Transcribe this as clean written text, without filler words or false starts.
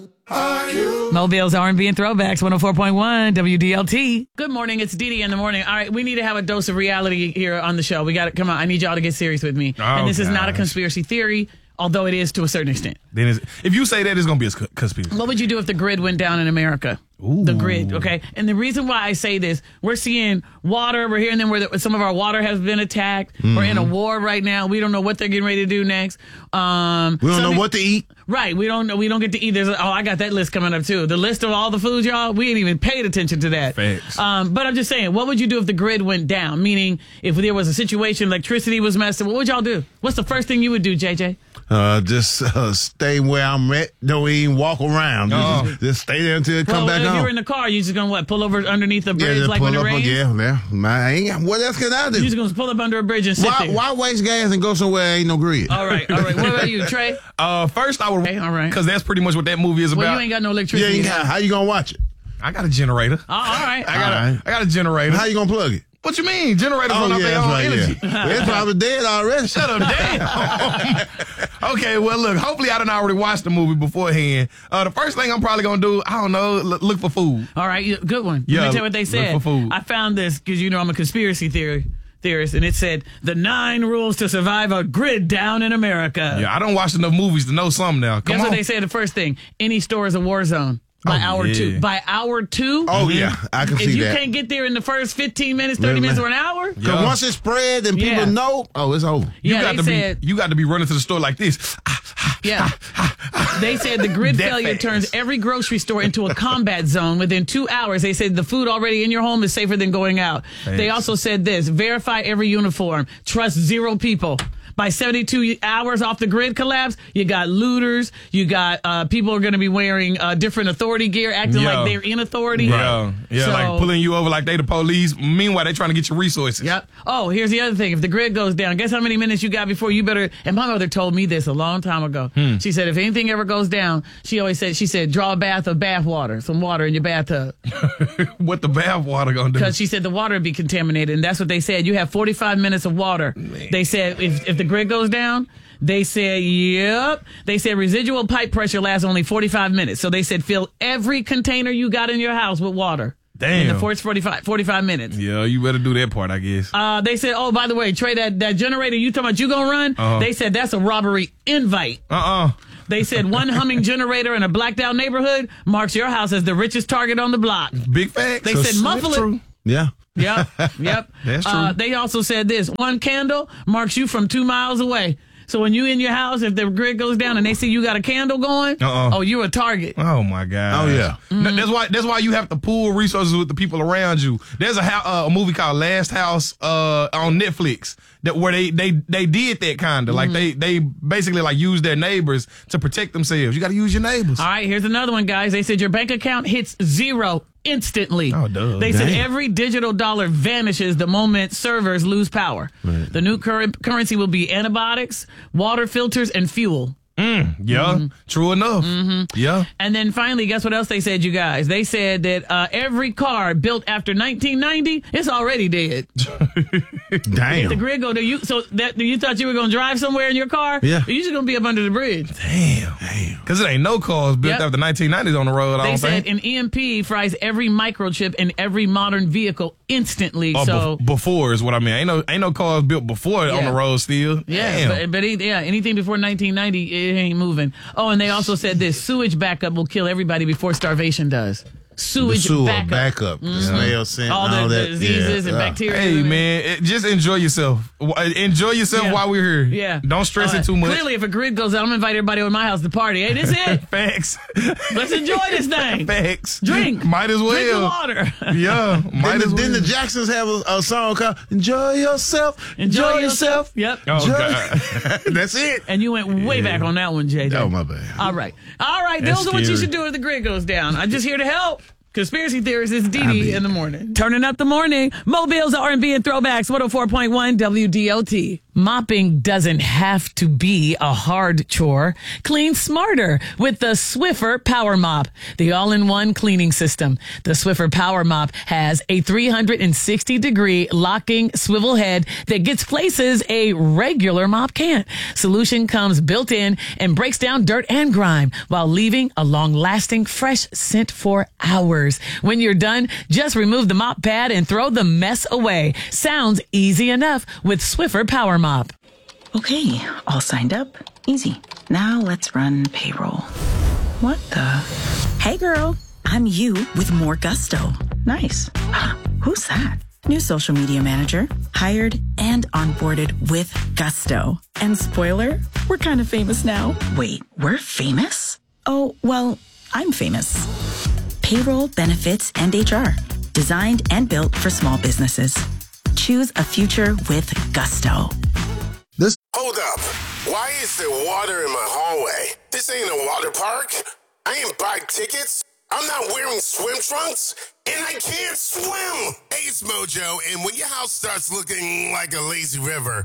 Mobile's R&B and Throwbacks, 104.1 WDLT. Good morning, it's Didi in the morning. All right, we need to have a dose of reality here on the show. We got to, come on, I need y'all to get serious with me. And this is not a conspiracy theory, although it is to a certain extent. Then if you say that, it's going to be a conspiracy. What would you do if the grid went down in America? Ooh. The grid, okay? And the reason why I say this, we're seeing water, we're hearing them where some of our water has been attacked. Mm-hmm. We're in a war right now. We don't know what they're getting ready to do next. We don't know what to eat. Right, we don't know. We don't get to eat. I got that list coming up too. The list of all the foods, y'all. We ain't even paid attention to that. Facts. But I'm just saying, what would you do if the grid went down? Meaning, if there was a situation, electricity was messed up, what would y'all do? What's the first thing you would do, JJ? Just stay where I'm at. Don't even walk around. Just stay there until it come back on. If you're in the car, you just gonna pull over underneath the bridge like when it rains? What else can I do? You just gonna pull up under a bridge and sit there. Why waste gas and go somewhere ain't no grid? All right. What about you, Trey? First I would, all right, because that's pretty much what that movie is about. Well, you ain't got no electricity. Yeah, how you gonna watch it? I got a generator. Oh, all right. I got a generator. How you gonna plug it? What you mean? Generators run off their own energy. Yeah. It's probably dead already. Shut up, damn. Okay, well, look, hopefully I done already watched the movie beforehand. The first thing I'm probably going to do, I don't know, look for food. All right, good one. Yeah, let me tell you what they said. Look for food. I found this because, I'm a conspiracy theorist, and it said, the 9 rules to survive a grid down in America. Yeah, I don't watch enough movies to know some now. Guess what they said the first thing? Any store is a war zone. By hour 2. By hour 2? Oh, yeah. I can see that. If you can't get there in the first 15 minutes, 30 minutes, or an hour? Because once it's spread and people know, it's over. You got to be running to the store like this. Yeah. They said the grid failure turns every grocery store into a combat zone within 2 hours. They said the food already in your home is safer than going out. Thanks. They also said this, verify every uniform. Trust 0 people. By 72 hours off the grid collapse, you got looters, you got people are going to be wearing different authority gear, acting like they're in authority. Yeah, so, like pulling you over like they the police. Meanwhile, they trying to get your resources. Yep. Oh, here's the other thing. If the grid goes down, guess how many minutes you got before you better... And my mother told me this a long time ago. She said, if anything ever goes down, she said, draw a bath of bath water, some water in your bathtub. What the bath water going to do? Because she said the water would be contaminated, and that's what they said. You have 45 minutes of water. Man. They said if the grid goes down, they said, yep. They said residual pipe pressure lasts only 45 minutes. So they said fill every container you got in your house with water. Damn. In the first 45 minutes. Yeah, you better do that part, I guess. They said, oh, by the way, Trey, that generator you talking about you gonna run? They said that's a robbery invite. They said one humming generator in a blacked out neighborhood marks your house as the richest target on the block. Big facts. They said muffle it. Yeah. Yep. That's true. They also said this, one candle marks you from 2 miles away. So when you in your house, if the grid goes down and they see you got a candle going, you're a target. Oh my God. Oh yeah. Mm-hmm. That's why you have to pool resources with the people around you. There's a movie called Last House on Netflix where they did that kind of like they basically like use their neighbors to protect themselves. You got to use your neighbors. All right, here's another one, guys. They said your bank account hits 0 instantly. Oh, duh. They said every digital dollar vanishes the moment servers lose power. Right. The new currency will be antibiotics, water filters, and fuel. True enough. Yeah. And then finally, guess what else they said, you guys? They said that every car built after 1990, it's already dead. Damn. The grid go to you. So you thought you were going to drive somewhere in your car? Yeah. You're just going to be up under the bridge. Damn. Because it ain't no cars built after the 1990s on the road, I don't think. They said an EMP fries every microchip in every modern vehicle instantly. Before is what I mean. Ain't no cars built before on the road still. Yeah, but anything before 1990, it ain't moving. Oh, and they also said this, sewage backup will kill everybody before starvation does. Sewage backup. Smell, scent, all the diseases and bacteria. Hey, man, just enjoy yourself. Enjoy yourself while we're here. Yeah. Don't stress it too much. Clearly, if a grid goes out, I'm inviting everybody over to my house to party. Hey, this it. Facts. Let's enjoy this thing. Facts. Drink. Might as well. Drink the water. Yeah. Didn't the Jacksons have a song called Enjoy Yourself? Enjoy Yourself? Yep. Oh, God. That's it. And you went way back on that one, JJ. Oh, my bad. All right. Those are what you should do if the grid goes down. I'm just here to help. Conspiracy theorist is Dee Dee in the morning. Turning up the morning. Mobile's R&B and throwbacks. 104.1 WDOT. Mopping doesn't have to be a hard chore. Clean smarter with the Swiffer Power Mop, the all-in-one cleaning system. The Swiffer Power Mop has a 360-degree locking swivel head that gets places a regular mop can't. Solution comes built in and breaks down dirt and grime while leaving a long-lasting fresh scent for hours. When you're done, just remove the mop pad and throw the mess away. Sounds easy enough with Swiffer Power Mop. Okay, all signed up. Easy. Now let's run payroll. What the? Hey girl, I'm you with more gusto. Nice. Who's that? New social media manager, hired and onboarded with gusto. And spoiler, we're kind of famous now. Wait, we're famous? Oh, well, I'm famous. Payroll, benefits, and HR. Designed and built for small businesses. Choose a future with gusto. Hold up. Why is there water in my hallway? This ain't a water park. I ain't buy tickets. I'm not wearing swim trunks. And I can't swim. Hey, it's Mojo. And when your house starts looking like a lazy river,